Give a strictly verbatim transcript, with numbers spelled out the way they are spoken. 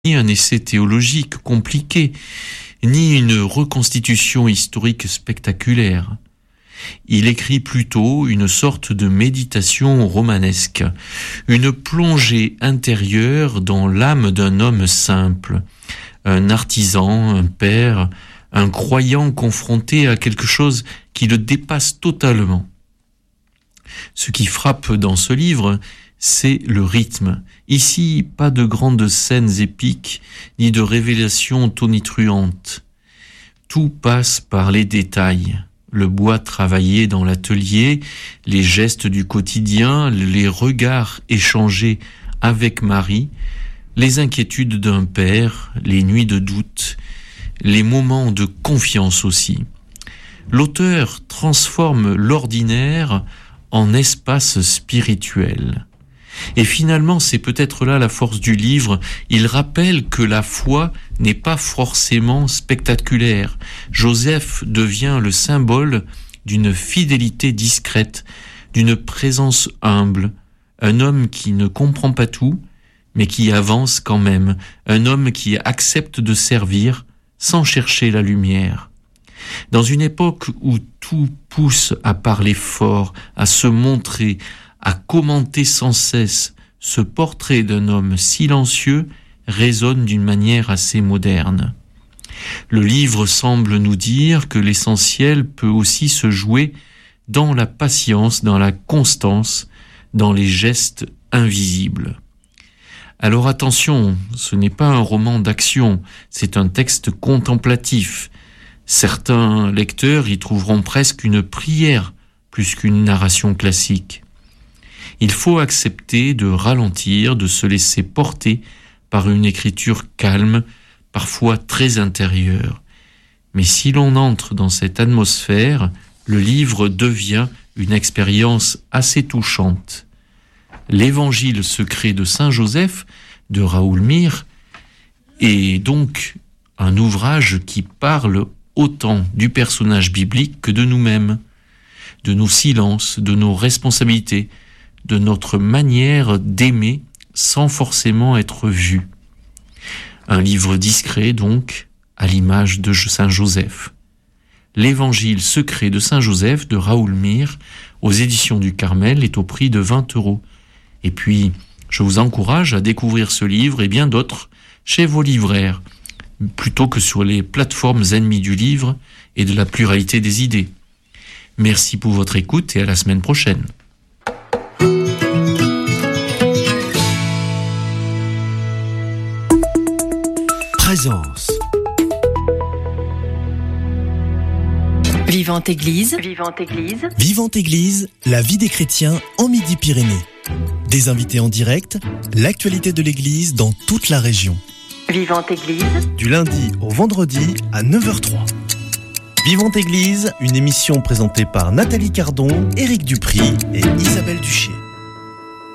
ni un essai théologique compliqué, ni une reconstitution historique spectaculaire. Il écrit plutôt une sorte de méditation romanesque, une plongée intérieure dans l'âme d'un homme simple, un artisan, un père, un croyant confronté à quelque chose qui le dépasse totalement. Ce qui frappe dans ce livre, c'est le rythme. Ici, pas de grandes scènes épiques, ni de révélations tonitruantes. Tout passe par les détails. Le bois travaillé dans l'atelier, les gestes du quotidien, les regards échangés avec Marie, les inquiétudes d'un père, les nuits de doute, les moments de confiance aussi. L'auteur transforme l'ordinaire en espace spirituel. Et finalement, c'est peut-être là la force du livre, il rappelle que la foi n'est pas forcément spectaculaire. Joseph devient le symbole d'une fidélité discrète, d'une présence humble, un homme qui ne comprend pas tout, mais qui avance quand même, un homme qui accepte de servir sans chercher la lumière. Dans une époque où tout pousse à parler fort, à se montrer, à commenter sans cesse, ce portrait d'un homme silencieux résonne d'une manière assez moderne. Le livre semble nous dire que l'essentiel peut aussi se jouer dans la patience, dans la constance, dans les gestes invisibles. Alors attention, ce n'est pas un roman d'action, c'est un texte contemplatif. Certains lecteurs y trouveront presque une prière plus qu'une narration classique. Il faut accepter de ralentir, de se laisser porter par une écriture calme, parfois très intérieure. Mais si l'on entre dans cette atmosphère, le livre devient une expérience assez touchante. L'Évangile secret de Saint Joseph, de Raoul Mir, est donc un ouvrage qui parle autant du personnage biblique que de nous-mêmes, de nos silences, de nos responsabilités, de notre manière d'aimer sans forcément être vu. Un livre discret, donc, à l'image de Saint Joseph. L'Évangile secret de Saint Joseph de Raoul Mir, aux éditions du Carmel, est au prix de vingt euros. Et puis, je vous encourage à découvrir ce livre et bien d'autres chez vos livraires, plutôt que sur les plateformes ennemies du livre et de la pluralité des idées. Merci pour votre écoute et à la semaine prochaine. Présence. Vivante Église. Vivante Église. Vivante Église, la vie des chrétiens en Midi-Pyrénées. Des invités en direct, l'actualité de l'Église dans toute la région. Vivante Église. Du lundi au vendredi à neuf heures zéro trois. Vivante Église, une émission présentée par Nathalie Cardon, Éric Dupry et Isabelle Duché.